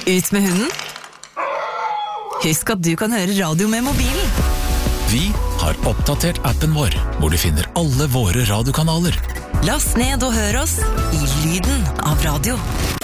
Ut med hunden. Husk at du kan høre radio med mobilen. Vi har oppdatert appen vår, hvor du finner alle våre radiokanaler. Last ned og hør oss i lyden av radio.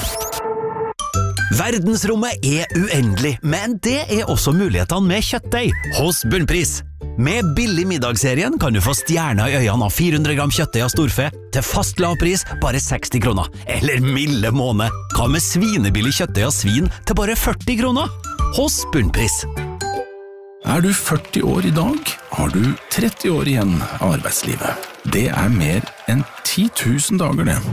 Verdensrommet er uendelig, men det er også mulighetene med kjøttdeig hos Bunnpris. Med billig middagsserien kan du få stjerner i øynene av 400 gram kjøttdeig av storfe til fast lavpris bare 60 kroner. Eller milde måned, hva med svinebillig kjøttdeig av svin til bare 40 kroner? Hos Bunnpris. Er du 40 år i dag, har du 30 år igjen av arbeidslivet. Det er mer enn 10 000 dager det.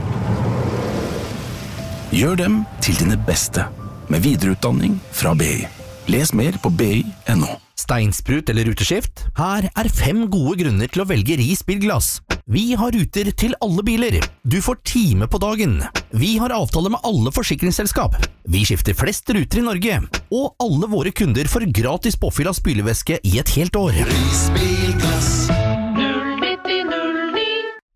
Gjør dem til dine beste, med videreutdanning fra BI. Les mer på BI.no. Steinsprut eller ruteskift? Her er 5 gode grunner til å velge Ris bilglass. Vi har ruter til alle biler. Du får time på dagen. Vi har avtale med alle forsikringsselskap. Vi skifter flest ruter i Norge. Og alle våre kunder får gratis påfyll av spylevæske i et helt år. Ris bilglass. 09009.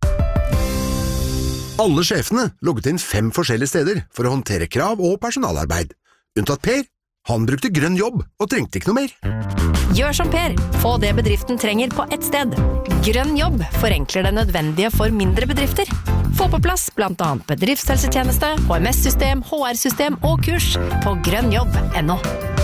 Alle sjefene logget inn 5 forskjellige steder for å håndtere krav og personalarbeid. Unntatt Per. Han brukte grønn jobb og trengte ikke noe mer. Gjør som Per. Få det bedriften trenger på ett sted. Grønn jobb forenkler det nødvendige for mindre bedrifter. Få på plass blant annet bedriftshelsetjeneste, HMS-system, HR-system og kurs på grønnjobb.no.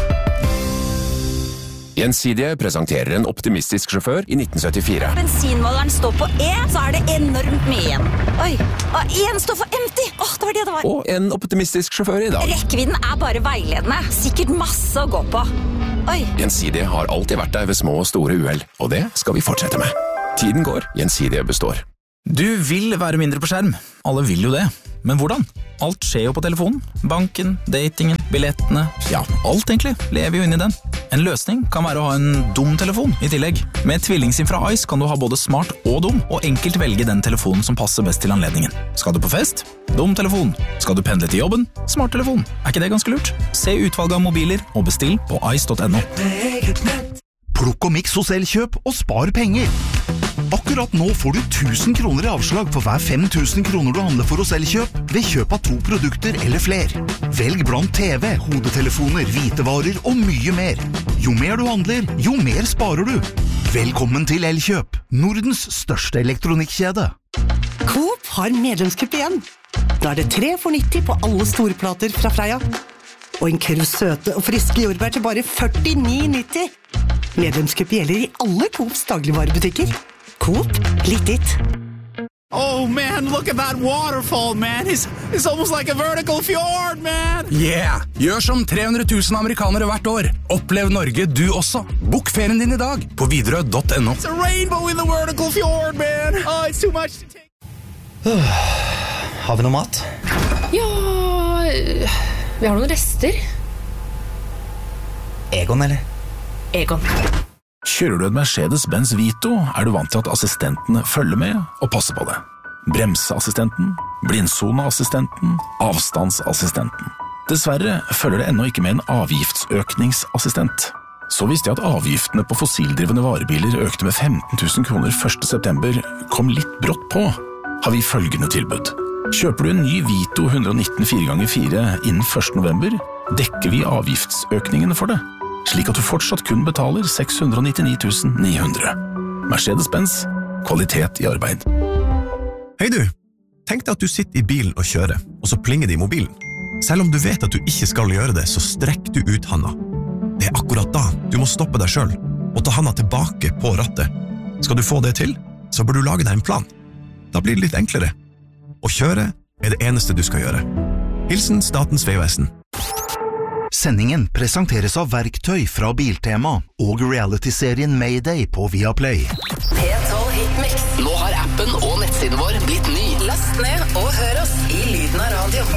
Gjensidige presenterer en optimistisk sjåfør i 1974. Bensinmåleren står på E, så er det enormt mye igjen. Oi, en står for empty. Det var det det var. Og en optimistisk sjåfør i dag. Rekkevidden er bare veiledende. Sikkert masse å gå på. Oi. Gjensidige har alltid vært der ved små og store uhell, og det skal vi fortsette med. Tiden går, Gjensidige består. Du vil være mindre på skjerm. Alle vil jo det. Men hvordan? Alt skjer jo på telefonen. Banken, datingen, billettene. Ja, alt egentlig lever jo inn i den. En løsning kan være å ha en dum telefon i tillegg. Med TvillingSIM fra Ice kan du ha både smart og dum, og enkelt velge den telefonen som passer best til anledningen. Skal du på fest? Dum telefon. Skal du pendle til jobben? Smart telefon. Er ikke det ganske lurt? Se utvalget av mobiler og bestill på ice.no. Plukk og miks hos Elkjøp og spar penger. Akkurat nå får du 1000 kroner i avslag for hver 5000 kroner du handler for hos Elkjøp ved kjøp av 2 produkter eller fler. Velg blant TV, hodetelefoner, hvitevarer og mye mer. Jo mer du handler, jo mer sparer du. Velkommen til Elkjøp, Nordens største elektronikkjede. Coop har medlemskupp igjen. Da er det 3 for 90 på alle storplater fra Freia. Og en krus søte og friske jordbær til bare 49,90. Medlemskupp gjelder i alle Coops dagligvarebutikker. Coop, litt ditt. Oh man, look at that waterfall, man. It's almost like a vertical fjord, man. Yeah! Gjør som 300 000 amerikanere hvert år. Opplev Norge du også. Bok ferien din i dag på Widerøe.no. It's a rainbow in the vertical fjord, man. Oh, it's too much to take. Har vi noe mat? Ja, vi har noen rester. Egon, eller? Egon. Kjører du en Mercedes-Benz Vito, er du vant til at assistentene følger med og passer på det. Bremseassistenten, blindsoneassistenten, avstandsassistenten. Dessverre følger det ennå ikke med en avgiftsøkningsassistent. Så visste jeg at avgiftene på fossildrivende varebiler økte med 15 000 kroner 1. september, kom litt brått på, har vi følgende tilbud. Kjøper du en ny Vito 119 4x4 innen 1. november, dekker vi avgiftsøkningene for det, slik at du fortsatt kun betaler 699 900. Mercedes-Benz, kvalitet i arbeid. Hei du, tenk deg at du sitter i bilen og kjører, og så plinger det i mobilen. Selv om du vet at du ikke skal gjøre det, så strekk du ut handa. Det er akkurat da du må stoppe deg selv, og ta handa tilbake på rattet. Skal du få det til, så bør du lage deg en plan. Da blir det litt enklere. Å kjøre er det eneste du skal gjøre. Hilsen Statens vegvesen. Sendingen presenteres av verktøy fra Biltema og reality-serien Mayday på Viaplay. P12 Hitmix. Nå har appen og nettsiden vår blitt ny. Last ned og hør oss i lyden av radio.